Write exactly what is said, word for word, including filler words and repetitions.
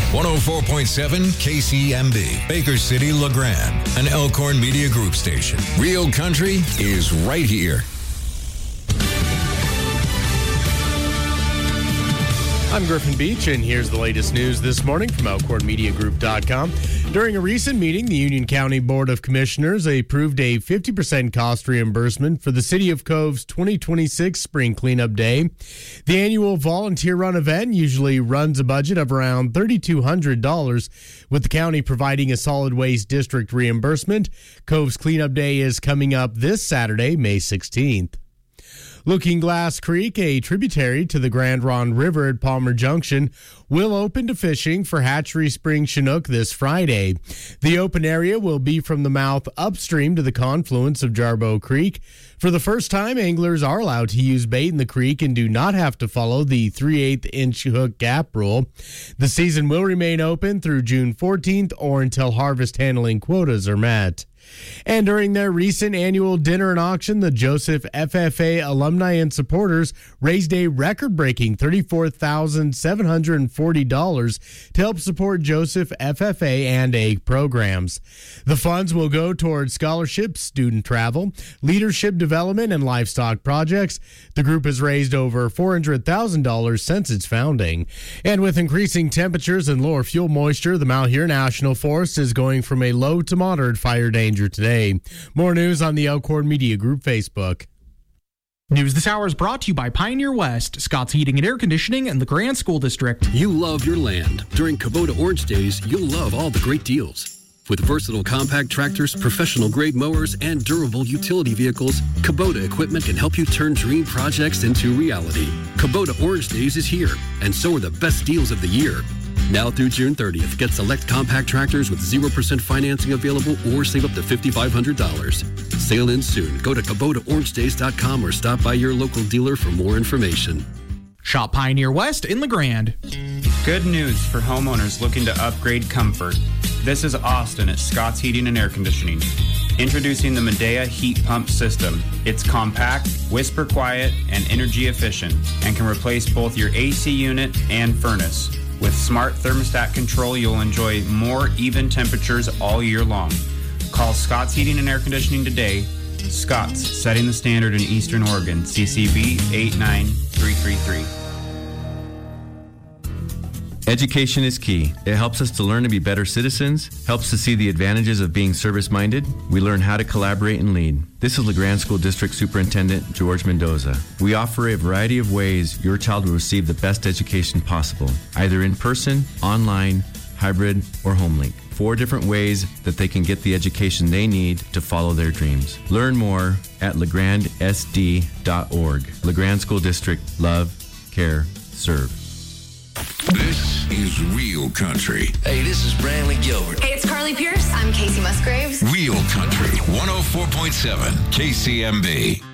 one oh four point seven K C M B, Baker City, LeGrand, an Elkhorn Media Group station. Real country is right here. I'm Griffin Beach, and here's the latest news this morning from Elkhorn Media Group dot com. During a recent meeting, the Union County Board of Commissioners approved a fifty percent cost reimbursement for the City of Cove's twenty twenty-six Spring Cleanup Day. The annual volunteer run event usually runs a budget of around three thousand two hundred dollars, with the county providing a solid waste district reimbursement. Cove's Cleanup Day is coming up this Saturday, May sixteenth. Looking Glass Creek, a tributary to the Grand Ronde River at Palmer Junction, will open to fishing for Hatchery Spring Chinook this Friday. The open area will be from the mouth upstream to the confluence of Jarboe Creek. For the first time, anglers are allowed to use bait in the creek and do not have to follow the three eighths inch hook gap rule. The season will remain open through June fourteenth or until harvest handling quotas are met. And during their recent annual dinner and auction, the Joseph F F A alumni and supporters raised a record-breaking thirty-four thousand seven hundred forty dollars to help support Joseph F F A and A G programs. The funds will go towards scholarships, student travel, leadership development, and livestock projects. The group has raised over four hundred thousand dollars since its founding. And with increasing temperatures and lower fuel moisture, the Malheur National Forest is going from a low to moderate fire danger today. More news on the Elkhorn Media Group Facebook. News this hour is brought to you by Pioneer West, Scott's Heating and Air Conditioning, and the Grand School District. You love your land. During Kubota Orange Days, you'll love all the great deals. With versatile compact tractors, professional grade mowers, and durable utility vehicles, Kubota equipment can help you turn dream projects into reality. Kubota Orange Days is here, and so are the best deals of the year. Now through June thirtieth, get select compact tractors with zero percent financing available or save up to five thousand five hundred dollars. Sale ends soon. Go to Kubota Orange Days dot com or stop by your local dealer for more information. Shop Pioneer West in LeGrand. Good news for homeowners looking to upgrade comfort. This is Austin at Scott's Heating and Air Conditioning. Introducing the Medea Heat Pump System. It's compact, whisper quiet, and energy efficient, and can replace both your A C unit and furnace. With smart thermostat control, you'll enjoy more even temperatures all year long. Call Scott's Heating and Air Conditioning today. Scott's, setting the standard in Eastern Oregon. C C B eight nine three three three. Education is key. It helps us to learn to be better citizens, helps to see the advantages of being service-minded. We learn how to collaborate and lead. This is LeGrand School District Superintendent George Mendoza. We offer a variety of ways your child will receive the best education possible, either in person, online, hybrid, or HomeLink. Four different ways that they can get the education they need to follow their dreams. Learn more at legrand s d dot org. LeGrand School District. Love, care, serve. This is Real Country. Hey, this is Brantley Gilbert. Hey, it's Carly Pierce. I'm Casey Musgraves. Real Country, one oh four point seven K C M B.